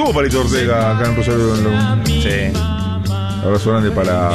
Hubo Palito Ortega acá en Rosario. Sí. Abrazo grande para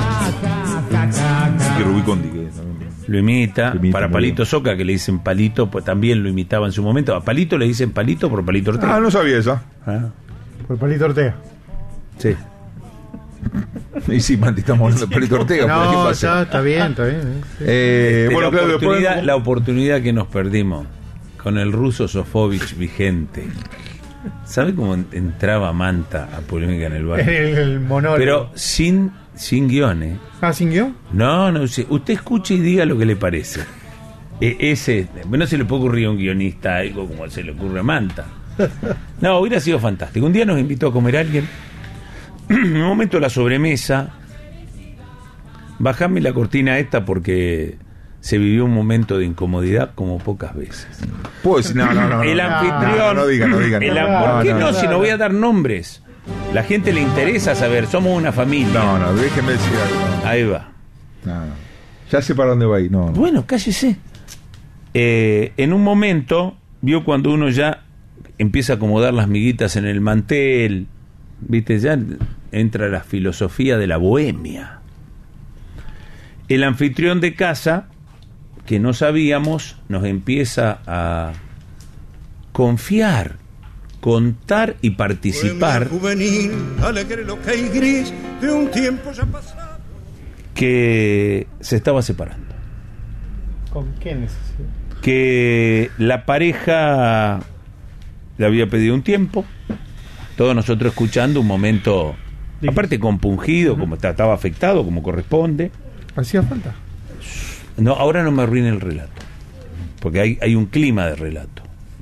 y Rubí Condi, que también Lo imita. Para muy Palito bien. Soca, que le dicen Palito, pues también lo imitaba en su momento. A Palito le dicen Palito por Palito Ortega. Ah, no sabía esa. Ah, Por Palito Ortega. sí. Y sí, Manti, estamos hablando de Palito Ortega. ¿por qué No, pasa? está bien, está bien. Sí. Bueno, claro, después. La oportunidad que nos perdimos con el ruso Sofovich vigente. ¿Sabe cómo entraba Manta a Polémica en el Barrio? El monólogo. Pero sin guiones. ¿Ah, sin guión? No, usted escuche y diga lo que le parece. Ese, no se le puede ocurrir a un guionista algo como se le ocurre a Manta. No, hubiera sido fantástico. Un día nos invitó a comer alguien. En un momento de la sobremesa, bajame la cortina esta porque se vivió un momento de incomodidad como pocas veces. ¿Puedo decir? No. El anfitrión. No digan. ¿Por qué no? Si no voy a dar nombres. La gente le interesa saber, somos una familia. No, déjenme decir algo. Ahí va. No. Ya sé para dónde va ahí. No. Bueno, cállese. En un momento, vio cuando uno ya empieza a acomodar las miguitas en el mantel, viste, ya entra la filosofía de la bohemia. El anfitrión de casa, que no sabíamos, nos empieza a confiar, contar y participar juvenil, alegre, loca y gris de un tiempo ya pasado. que se estaba separando. ¿Con quién es? Que la pareja le había pedido un tiempo, todos nosotros escuchando un momento, aparte compungido, como estaba afectado, como corresponde. ¿Hacía falta? No, ahora no me arruine el relato, porque hay un clima de relato.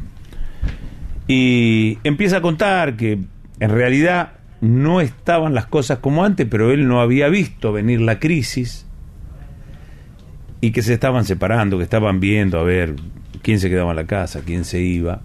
Y empieza a contar que en realidad no estaban las cosas como antes, pero él no había visto venir la crisis y que se estaban separando, que estaban viendo a ver quién se quedaba en la casa, quién se iba.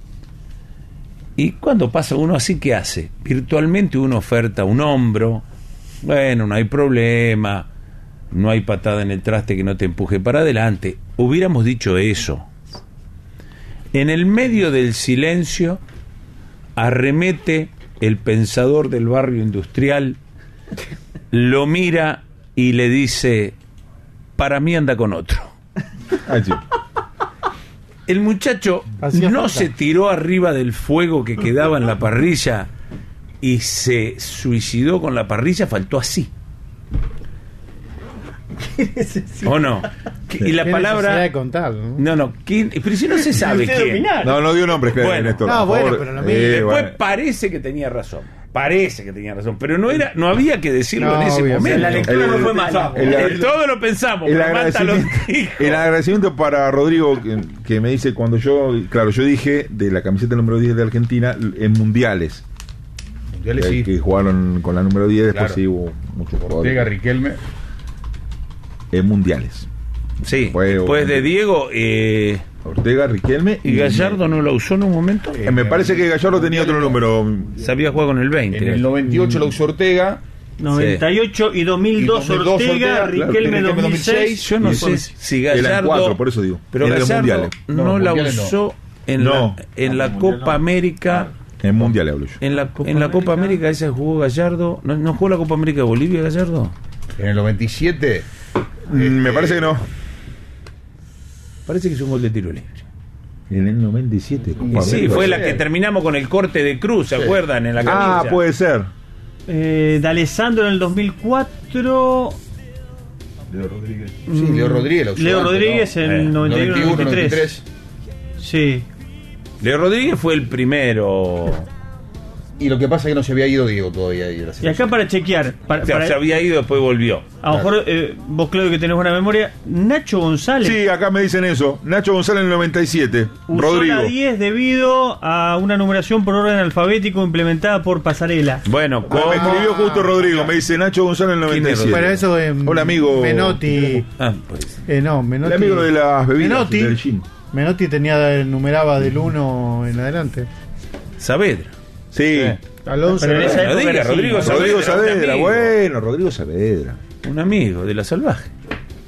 Y cuando pasa uno así, ¿qué hace? Virtualmente uno oferta un hombro, bueno, no hay problema, no hay patada en el traste que no te empuje para adelante. Hubiéramos dicho eso. En el medio del silencio arremete el pensador del barrio industrial, lo mira y le dice: para mí anda con otro. Allí. El muchacho Hacía no falta. se tiró arriba del fuego que quedaba en la parrilla y se suicidó con la parrilla, faltó así. ¿O no? Y la Qué necesidad palabra... de contar, ¿no? No, ¿quién? Pero si no se sabe Usted quién. opinar. No dio nombres, Bueno. Néstor. No, por bueno, favor. pero lo mismo. Después Bueno. parece que tenía razón. Pero no había que decirlo No, en ese obvio, momento. la lectura no fue mala. Todo lo pensamos. El pero Manta lo agradecimiento, dijo. el agradecimiento para Rodrigo, que me dice cuando yo dije de la camiseta número 10 de Argentina en mundiales. Mundiales sí. Que jugaron con la número 10, después Claro. sí hubo muchos Ortega, jugadores. Riquelme. En mundiales. Sí, Fue- después de Diego Ortega, Riquelme y Gallardo no lo usó en un momento. Me parece que Gallardo tenía otro número. Sabía jugar con el 20. En el 98 lo usó Ortega. 98 y 2002, Y 2002 Ortega, Ortega, Riquelme claro, 2006. Yo no Y sé ese- si eran Gallardo... 4, por eso digo. Pero En los Gallardo mundiales. no No, la mundiales no. usó en No. la Copa América. En mundiales hablo yo. En la Copa América esa jugó Gallardo. ¿No jugó la Copa América de Bolivia, Gallardo? En el 97. Me parece que no. Parece que hizo un gol de tiro libre. En el 97. Copa Sí, América. fue la que terminamos con el corte de cruz, ¿se acuerdan? En la camisa. Ah, puede ser. D'Alessandro en el 2004. Leo Rodríguez. Sí, Leo Rodríguez. lo usó Leo antes, Rodríguez ¿no? en el 91, 93. Sí. Leo Rodríguez fue el primero. Y lo que pasa es que no se había ido Diego todavía. Ahí de la Y acá para chequear, O sea, se había ido, después volvió. a lo mejor vos, Claudio, que tenés buena memoria, Nacho González Sí, acá me dicen eso. Nacho González en el 97. usó Rodrigo. la 10 debido a una numeración por orden alfabético implementada por Pasarela. Bueno, Me escribió justo Rodrigo. Me dice Nacho González en el ¿Quién es 97. Pero eso Hola, amigo. Menotti. pues. No, Menotti. El amigo de las bebidas. Menotti. Del gin. Menotti numeraba del 1 en adelante. Saavedra. Sí. Alonso. Pero en esa Lo época diga, era así. Rodrigo Rodrigo Saavedra, un Saavedra. amigo. Bueno, Rodrigo Saavedra. Un amigo de la Salvaje.